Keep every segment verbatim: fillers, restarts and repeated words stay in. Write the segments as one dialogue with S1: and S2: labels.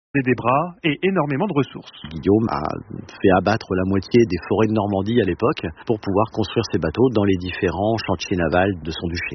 S1: des bras et énormément de ressources.
S2: Guillaume a fait abattre la moitié des forêts de Normandie à l'époque pour pouvoir construire ses bateaux dans les différents chantiers navals de son duché.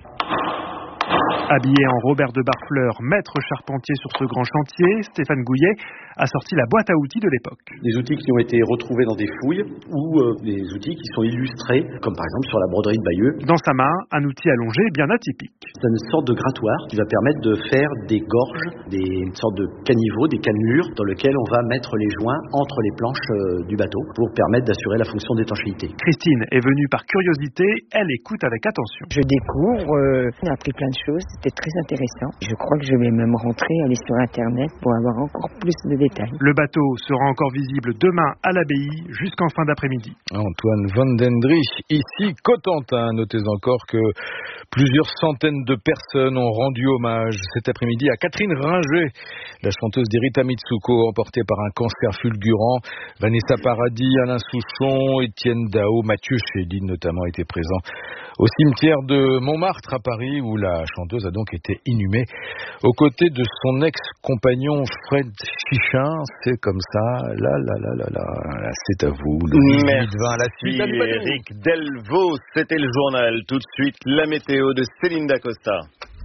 S1: Habillé en Robert de Barfleur, maître charpentier sur ce grand chantier, Stéphane Gouillet a sorti la boîte à outils de l'époque.
S2: Des outils qui ont été retrouvés dans des fouilles ou euh, des outils qui sont illustrés, comme par exemple sur la broderie de Bayeux.
S1: Dans sa main, un outil allongé bien atypique.
S2: C'est une sorte de grattoir qui va permettre de faire des gorges, des une sorte de caniveaux, des cannelures dans lesquels on va mettre les joints entre les planches euh, du bateau pour permettre d'assurer la fonction d'étanchéité.
S1: Christine est venue par curiosité, elle écoute avec attention.
S3: Je découvre, euh, on a appris plein de choses, c'était très intéressant. Je crois que je vais même rentrer, aller sur internet pour avoir encore plus de détails.
S1: Le bateau sera encore visible demain à l'abbaye jusqu'en fin d'après-midi.
S4: Antoine Van Dendrich, ici Cotentin. Notez encore que plusieurs centaines de personnes ont rendu hommage cet après-midi à Catherine Ringer, la chanteuse d'Erita Mitsuko, emportée par un cancer fulgurant. Vanessa Paradis, Alain Souchon, Étienne Dao, Mathieu Chédid notamment étaient présents au cimetière de Montmartre à Paris, où la chanteuse a donc été inhumée aux côtés de son ex-compagnon Fred Chichin. C'est comme ça, là, là, là, là, là, c'est à vous. Le
S5: Merci
S4: vingt, la suite.
S5: Eric Delvaux, c'était le journal. Tout de suite, la météo de Céline Dacosta.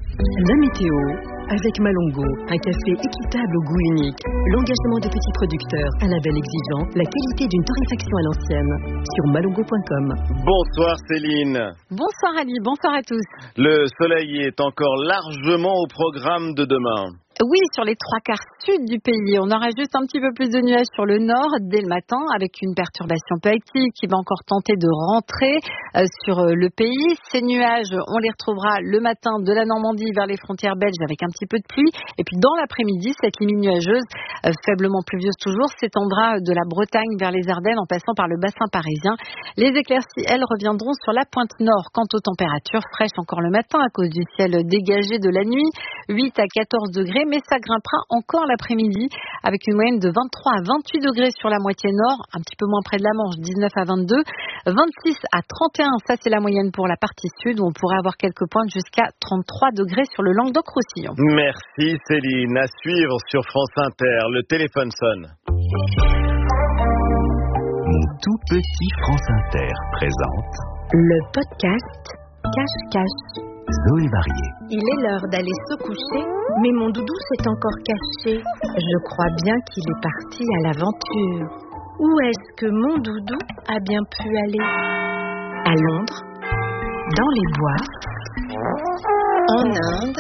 S6: La météo avec Malongo, un café équitable au goût unique, l'engagement de petits producteurs, un label exigeant, la qualité d'une torréfaction à l'ancienne. Sur malongo point com.
S5: Bonsoir Céline.
S7: Bonsoir Ali, bonsoir à tous.
S5: Le soleil est encore largement au programme de demain.
S7: Oui, sur les trois quarts sud du pays, on aura juste un petit peu plus de nuages sur le nord dès le matin, avec une perturbation peu active qui va encore tenter de rentrer euh, sur le pays. Ces nuages, on les retrouvera le matin de la Normandie vers les frontières belges avec un petit peu de pluie. Et puis dans l'après-midi, cette limite nuageuse, euh, faiblement pluvieuse toujours, s'étendra de la Bretagne vers les Ardennes en passant par le bassin parisien. Les éclaircies, elles, reviendront sur la pointe nord. Quant aux températures, fraîches encore le matin à cause du ciel dégagé de la nuit, huit à quatorze degrés. Mais ça grimpera encore l'après-midi avec une moyenne de vingt-trois à vingt-huit degrés sur la moitié nord, un petit peu moins près de la Manche, dix-neuf à vingt-deux, vingt-six à trente et un, ça c'est la moyenne pour la partie sud où on pourrait avoir quelques pointes jusqu'à trente-trois degrés sur le Languedoc-Roussillon.
S5: Merci Céline. À suivre sur France Inter, le téléphone sonne.
S8: Mon tout petit France Inter présente
S6: le podcast Cache-Cache.
S8: Zoé Varier.
S6: Il est l'heure d'aller se coucher, mais mon doudou s'est encore caché. Je crois bien qu'il est parti à l'aventure. Où est-ce que mon doudou a bien pu aller? À Londres, dans les bois, en Inde.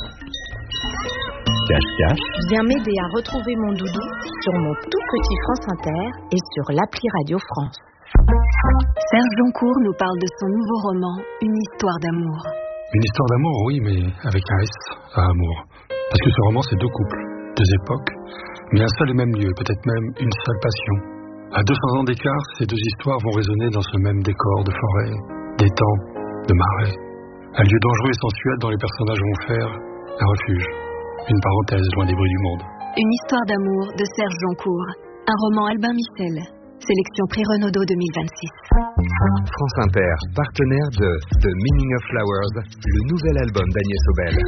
S8: Cache-cache.
S6: Viens m'aider à retrouver mon doudou sur mon tout petit France Inter et sur l'appli Radio France. Serge Joncourt nous parle de son nouveau roman, Une histoire d'amour.
S9: Une histoire d'amour, oui, mais avec un S à amour. Parce que ce roman, c'est deux couples, deux époques, mais un seul et même lieu, peut-être même une seule passion. À deux cents ans d'écart, ces deux histoires vont résonner dans ce même décor de forêt, d'étang, de marais. Un lieu dangereux et sensuel dont les personnages vont faire un refuge, une parenthèse loin des bruits du monde.
S6: Une histoire d'amour de Serge Joncourt, un roman Albin Michel. Sélection Prix Renaudot deux mille vingt-six.
S10: France Inter, partenaire de The Meaning of Flowers, le nouvel album d'Agnès Obel.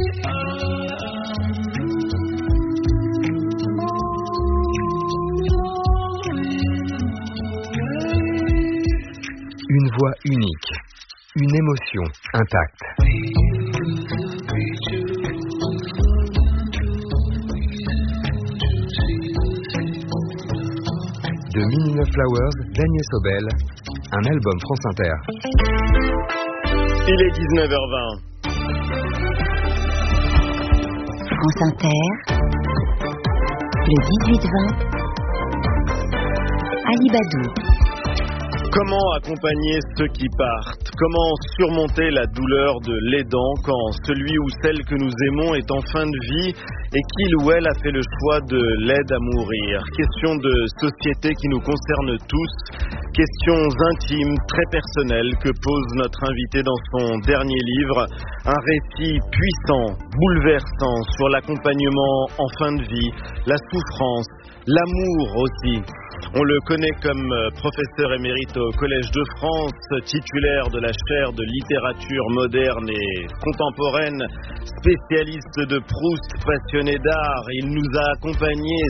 S10: Une voix unique, une émotion intacte. The Meaning of Flowers d'Agnès Obel, un album France Inter.
S5: Il est dix-neuf heures vingt.
S6: France Inter, le dix-huit vingt, Ali Badou.
S5: Comment accompagner ceux qui partent? Comment surmonter la douleur de l'aidant quand celui ou celle que nous aimons est en fin de vie et qu'il ou elle a fait le choix de l'aide à mourir? Question de société qui nous concerne tous, questions intimes, très personnelles que pose notre invité dans son dernier livre, un récit puissant, bouleversant sur l'accompagnement en fin de vie, la souffrance, l'amour aussi. On le connaît comme professeur émérite au Collège de France, titulaire de la chaire de littérature moderne et contemporaine, spécialiste de Proust, passionné d'art. Il nous a accompagnés